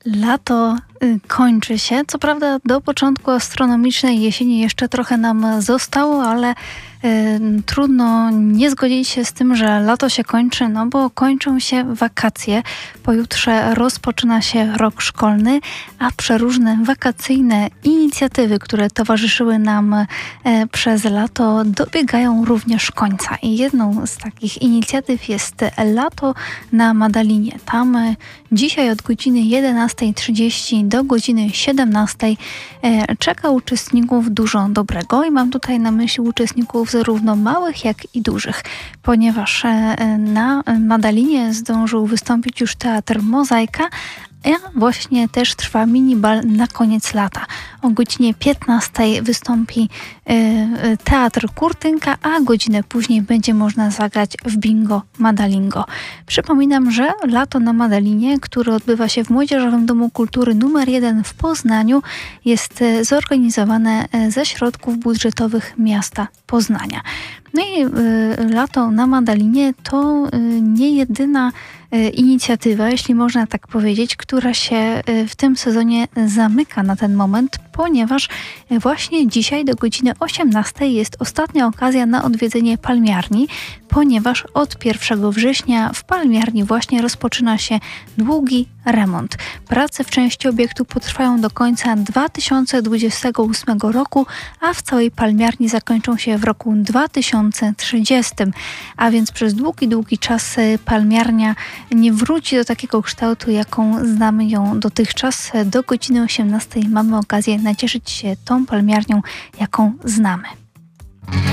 Lato kończy się. Co prawda do początku astronomicznej jesieni jeszcze trochę nam zostało, ale trudno nie zgodzić się z tym, że lato się kończy, no bo kończą się wakacje. Pojutrze rozpoczyna się rok szkolny, a przeróżne wakacyjne inicjatywy, które towarzyszyły nam przez lato, dobiegają również końca. I jedną z takich inicjatyw jest Lato na Madalinie. Tam dzisiaj od godziny 11:30 do godziny 17:00 czeka uczestników dużo dobrego i mam tutaj na myśli uczestników zarówno małych, jak i dużych, ponieważ na Madalinie zdążył wystąpić już teatr Mozaika, a właśnie też trwa minibal na koniec lata. O godzinie 15:00 wystąpi teatr Kurtynka, a godzinę później będzie można zagrać w bingo Madalingo. Przypominam, że Lato na Madalinie, które odbywa się w Młodzieżowym Domu Kultury nr 1 w Poznaniu, jest zorganizowane ze środków budżetowych miasta Poznania. No i Lato na Madalinie to nie jedyna inicjatywa, jeśli można tak powiedzieć, która się w tym sezonie zamyka na ten moment, ponieważ właśnie dzisiaj do godziny 18:00 jest ostatnia okazja na odwiedzenie palmiarni, ponieważ od 1 września w palmiarni właśnie rozpoczyna się długi remont. Prace w części obiektu potrwają do końca 2028 roku, a w całej palmiarni zakończą się w roku 2030. A więc przez długi czas palmiarnia nie wróci do takiego kształtu, jaką znamy ją dotychczas. Do godziny 18:00 mamy okazję nacieszyć się tą palmiarnią, jaką znamy.